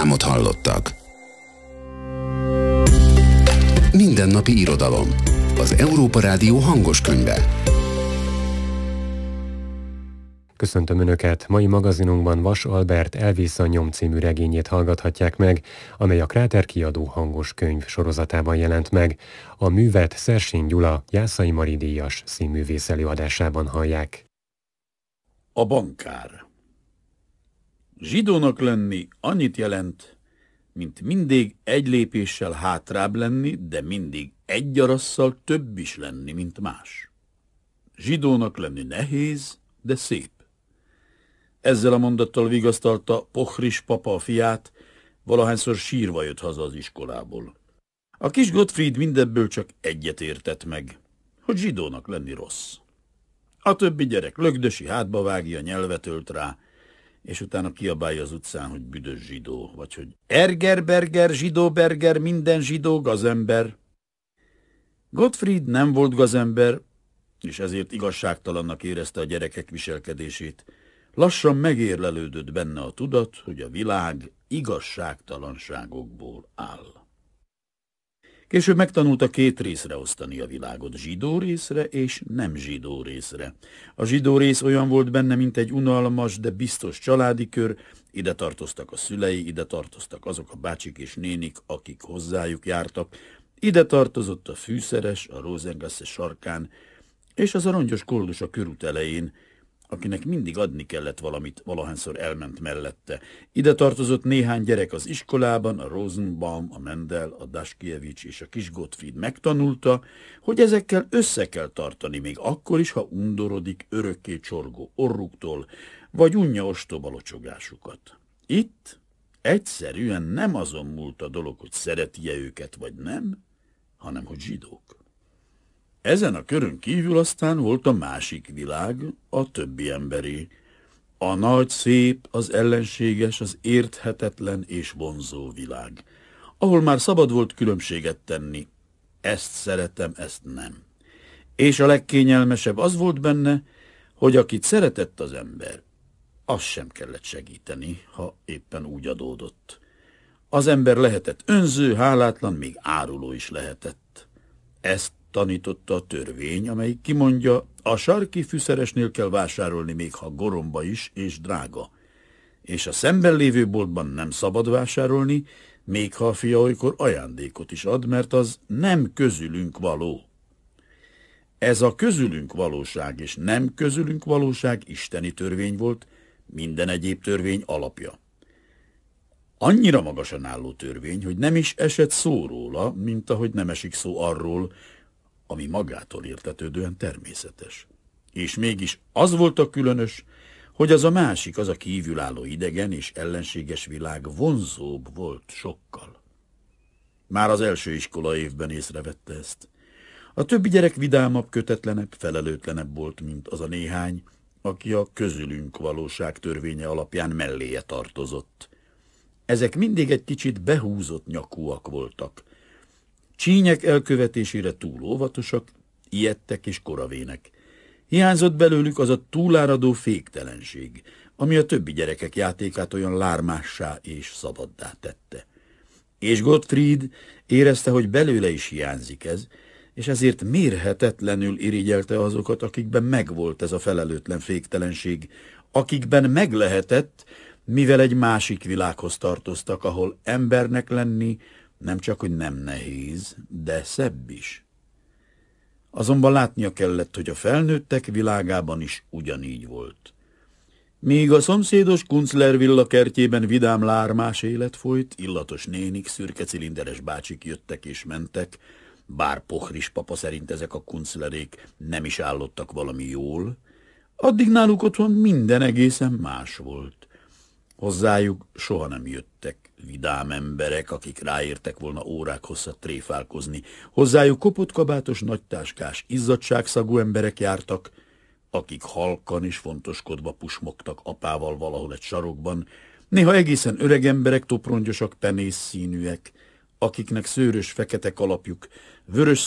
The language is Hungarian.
reklámot hallottak. Mindennapi irodalom. Az Európa Rádió hangos könyve. Köszöntöm Önöket! Mai magazinunkban Vas Albert Elvész a nyom című regényét hallgathatják meg, amely a Kráter kiadó hangos könyv sorozatában jelent meg. A művet Szersény Gyula Jászai Mari díjas színművész előadásában hallják. A bankár. Zsidónak lenni annyit jelent, mint mindig egy lépéssel hátrább lenni, de mindig egy gyarasszal több is lenni, mint más. Zsidónak lenni nehéz, de szép. Ezzel a mondattal vigasztalta Pochris papa a fiát, valahányszor sírva jött haza az iskolából. A kis Gottfried mindebből csak egyet értett meg, hogy zsidónak lenni rossz. A többi gyerek lögdösi, hátba vágja, nyelvet ölt rá, és utána kiabálja az utcán, hogy büdös zsidó, vagy hogy Erger-berger, zsidó-berger, minden zsidó gazember. Gottfried nem volt gazember, és ezért igazságtalannak érezte a gyerekek viselkedését. Lassan megérlelődött benne a tudat, hogy a világ igazságtalanságokból áll. Később megtanulta két részre osztani a világot, zsidó részre és nem zsidó részre. A zsidó rész olyan volt benne, mint egy unalmas, de biztos családi kör, ide tartoztak a szülei, ide tartoztak azok a bácsik és nénik, akik hozzájuk jártak, ide tartozott a fűszeres, a Rosengasse sarkán, és az a rongyos koldus a körút elején, akinek mindig adni kellett valamit, valahányszor elment mellette. Ide tartozott néhány gyerek az iskolában, a Rosenbaum, a Mendel, a Daskiewicz és a kis Gottfried megtanulta, hogy ezekkel össze kell tartani, még akkor is, ha undorodik örökké csorgó orruktól, vagy unja ostoba locsogásukat. Itt egyszerűen nem azon múlt a dolog, hogy szereti-e őket, vagy nem, hanem hogy zsidók. Ezen a körön kívül aztán volt a másik világ, a többi emberi. A nagy, szép, az ellenséges, az érthetetlen és vonzó világ, ahol már szabad volt különbséget tenni. Ezt szeretem, ezt nem. És a legkényelmesebb az volt benne, hogy akit szeretett az ember, azt sem kellett segíteni, ha éppen úgy adódott. Az ember lehetett önző, hálátlan, még áruló is lehetett. Ezt tanította a törvény, amelyik kimondja, a sarki fűszeresnél kell vásárolni, még ha goromba is és drága. És a szemben lévő boltban nem szabad vásárolni, még ha a fia olykor ajándékot is ad, mert az nem közülünk való. Ez a közülünk valóság és nem közülünk valóság isteni törvény volt, minden egyéb törvény alapja. Annyira magasan álló törvény, hogy nem is esett szó róla, mint ahogy nem esik szó arról, ami magától értetődően természetes. És mégis az volt a különös, hogy az a másik, az a kívülálló idegen és ellenséges világ vonzóbb volt sokkal. Már az első iskola évben észrevette ezt. A többi gyerek vidámabb, kötetlenebb, felelőtlenebb volt, mint az a néhány, aki a közülünk valóság törvénye alapján melléje tartozott. Ezek mindig egy kicsit behúzott nyakúak voltak. Csínyek elkövetésére túl óvatosak, ijedtek és koravének. Hiányzott belőlük az a túláradó féktelenség, ami a többi gyerekek játékát olyan lármássá és szabaddá tette. És Gottfried érezte, hogy belőle is hiányzik ez, és ezért mérhetetlenül irigyelte azokat, akikben megvolt ez a felelőtlen féktelenség, akikben meglehetett, mivel egy másik világhoz tartoztak, ahol embernek lenni nem csak, hogy nem nehéz, de szebb is. Azonban látnia kellett, hogy a felnőttek világában is ugyanígy volt. Míg a szomszédos Kunzler villa kertjében vidám lármás élet folyt, illatos nénik, szürke cilinderes bácsik jöttek és mentek, bár Pochris papa szerint ezek a Kunzlerék nem is állottak valami jól, addig náluk otthon minden egészen más volt. Hozzájuk soha nem jöttek vidám emberek, akik ráértek volna órák hosszat tréfálkozni. Hozzájuk kopott kabátos, nagytáskás, izzadságszagú emberek jártak, akik halkan és fontoskodva pusmogtak apával valahol egy sarokban, néha egészen öreg emberek, toprongyosak, penész színűek, akiknek szőrös fekete kalapjuk, vörös